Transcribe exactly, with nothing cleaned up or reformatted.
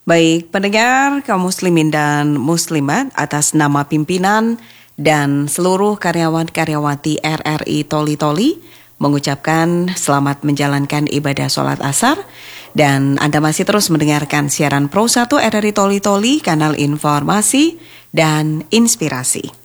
Baik, pendengar kaum muslimin dan muslimat, atas nama pimpinan dan seluruh karyawan-karyawati R R I Toli-Toli mengucapkan selamat menjalankan ibadah sholat asar, dan Anda masih terus mendengarkan siaran Pro satu R R I Toli-Toli, kanal informasi dan inspirasi.